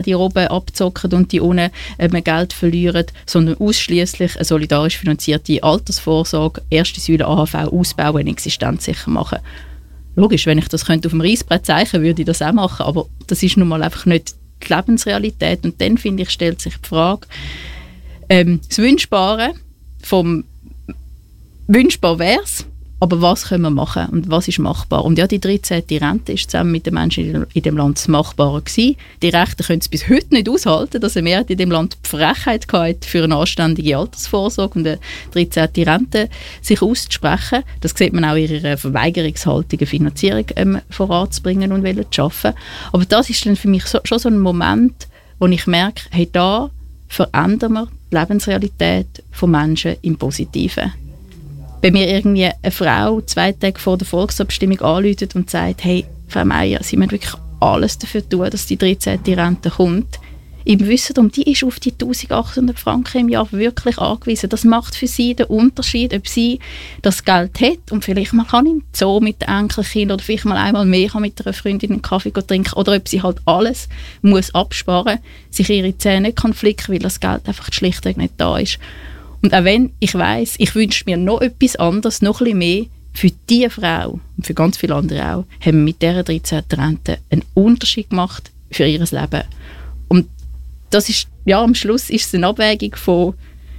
die oben abzocken und die unten Geld verlieren, sondern ausschließlich eine solidarisch finanzierte Altersvorsorge, erste Säule AHV ausbauen, existenzsicher machen. Logisch, wenn ich das könnte auf dem Reissbrett zeichnen, würde ich das auch machen, aber das ist nun mal einfach nicht die Lebensrealität. Und dann, finde ich, stellt sich die Frage, das Wünschbare vom wünschbar wäre es, aber was können wir machen und was ist machbar? Und ja, die 13. Rente ist zusammen mit den Menschen in dem Land das Machbare gewesen. Die Rechten können es bis heute nicht aushalten, dass eine Mehrheit in dem Land die Frechheit hatte, für eine anständige Altersvorsorge und eine 13. Rente sich auszusprechen. Das sieht man auch in ihrer Verweigerungshaltung, eine Finanzierung voranzubringen und zu schaffen. Aber das ist dann für mich schon so ein Moment, wo ich merke, hey, da verändern wir die Lebensrealität von Menschen im Positiven. Wenn mir irgendwie eine Frau 2 Tage vor der Volksabstimmung anruft und sagt, hey, Frau Meier, Sie müssen wirklich alles dafür tun, dass die 13. Rente kommt, im Wissen darum, die ist auf die 1800 Franken im Jahr wirklich angewiesen. Das macht für sie den Unterschied, ob sie das Geld hat und vielleicht mal kann im Zoo mit den Enkelkindern oder vielleicht mal einmal mehr kann mit einer Freundin einen Kaffee trinken oder ob sie halt alles muss absparen, sich ihre Zähne nicht kann flicken, weil das Geld einfach schlichtweg nicht da ist. Und auch wenn ich weiss, ich wünsche mir noch etwas anderes, noch ein bisschen mehr, für diese Frau und für ganz viele andere auch, haben wir mit dieser 13. Rente einen Unterschied gemacht für ihr Leben. Und das ist, ja, am Schluss ist es eine Abwägung von,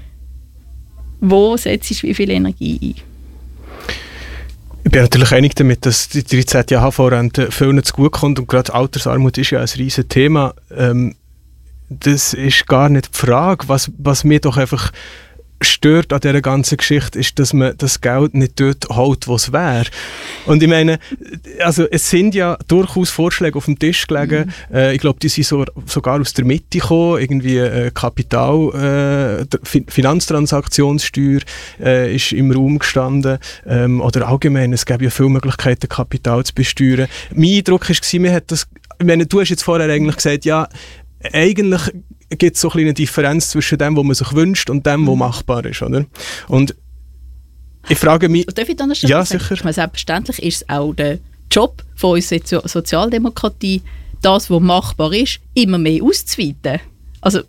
wo setzt ich wie viel Energie ein. Ich bin natürlich einig damit, dass die 13. AHV-Rente vielen zu gut kommt und gerade Altersarmut ist ja ein riesiges Thema. Das ist gar nicht die Frage. Was mir doch einfach stört an dieser ganzen Geschichte, ist, dass man das Geld nicht dort holt, wo es wäre. Und ich meine, also es sind ja durchaus Vorschläge auf dem Tisch gelegen. Ich glaube, die sind sogar aus der Mitte gekommen. Irgendwie Finanztransaktionssteuer ist im Raum gestanden. Oder allgemein, es gäbe ja viele Möglichkeiten, Kapital zu besteuern. Mein Eindruck war, man hat das, ich meine, du hast jetzt vorher eigentlich gesagt, ja, eigentlich gibt es so eine Differenz zwischen dem, was man sich wünscht und dem, was machbar ist, oder? Und ich frage mich... Darf ich dann ja, sicher. Ich meine, selbstverständlich ist es auch der Job von uns Sozialdemokratie, das, was machbar ist, immer mehr auszuweiten. Also,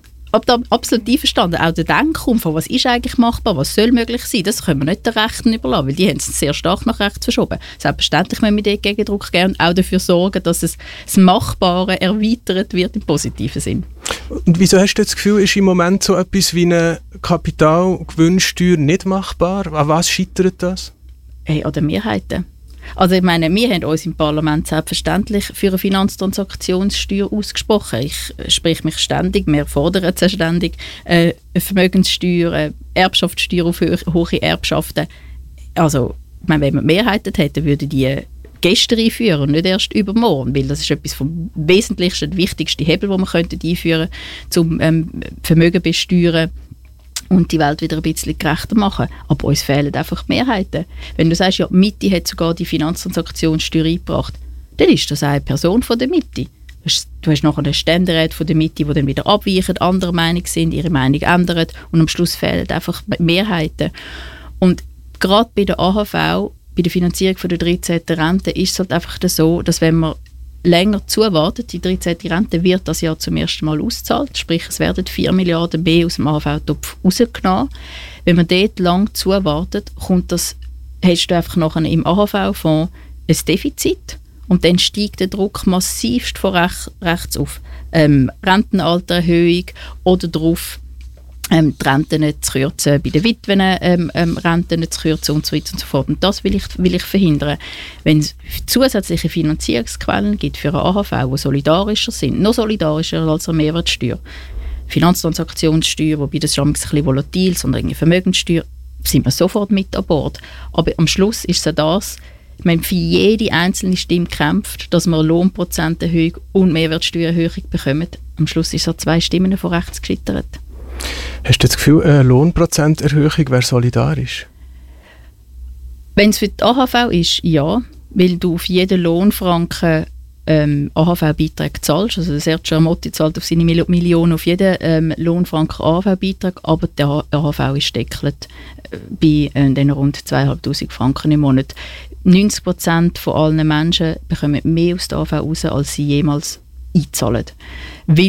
absolut einverstanden. Auch der Denkumfang, was ist eigentlich machbar, was soll möglich sein, das können wir nicht den Rechten überlassen, weil die haben es sehr stark nach rechts verschoben. Selbstverständlich müssen wir den Gegendruck gerne auch dafür sorgen, dass das Machbare erweitert wird im positiven Sinn. Und wieso hast du das Gefühl, ist im Moment so etwas wie eine Kapitalgewinnsteuer nicht machbar? An was scheitert das? Hey, an den Mehrheiten. Also ich meine, wir haben uns im Parlament selbstverständlich für eine Finanztransaktionssteuer ausgesprochen. Ich spreche mich ständig, wir fordern es ständig, eine Vermögenssteuer, eine Erbschaftssteuer auf hohe Erbschaften. Also, ich meine, wenn wir Mehrheiten hätten, würden die gestern einführen und nicht erst übermorgen, weil das ist etwas vom Wesentlichsten, der wichtigste Hebel, den wir einführen könnten, um Vermögen besteuern und die Welt wieder ein bisschen gerechter machen. Aber uns fehlen einfach die Mehrheiten. Wenn du sagst, ja, die Mitte hat sogar die Finanztransaktionssteuer eingebracht, dann ist das eine Person von der Mitte. Du hast nachher einen Ständerat von der Mitte, die dann wieder abweichen, anderer Meinung sind, ihre Meinung ändern und am Schluss fehlen einfach Mehrheiten. Und gerade bei der AHV, bei der Finanzierung von der 13. Rente ist es halt einfach so, dass wenn man länger zuwartet, die 13. Rente wird das Jahr zum ersten Mal ausgezahlt, sprich es werden 4 Milliarden mehr aus dem AHV-Topf rausgenommen. Wenn man dort lang zuwartet, hast du einfach nachher im AHV-Fonds ein Defizit und dann steigt der Druck massivst von rechts auf. Rentenaltererhöhung oder darauf, die Renten zu kürzen, bei den Witwen Renten zu kürzen und so weiter und so fort. Und das will ich verhindern. Wenn es zusätzliche Finanzierungsquellen gibt für eine AHV, die solidarischer sind, noch solidarischer als eine Mehrwertsteuer, Finanztransaktionssteuer, wobei das ist ein bisschen volatil, sondern eine Vermögenssteuer, sind wir sofort mit an Bord. Aber am Schluss ist es ja das, ich meine, für jede einzelne Stimme kämpft, dass wir eine Lohnprozenterhöhung und Mehrwertsteuererhöhung bekommen. Am Schluss ist es 2 Stimmen von rechts gescheitert. Hast du das Gefühl, eine Lohnprozenterhöhung wäre solidarisch? Wenn es für die AHV ist, ja, weil du auf jeden Lohnfranken AHV-Beitrag zahlst. Also der Sergio Amotti zahlt auf seine Millionen auf jeden Lohnfranken AHV-Beitrag, aber der AHV ist deckelt bei den rund 2'500 Franken im Monat. 90% von allen Menschen bekommen mehr aus der AHV raus, als sie jemals einzahlen. Weil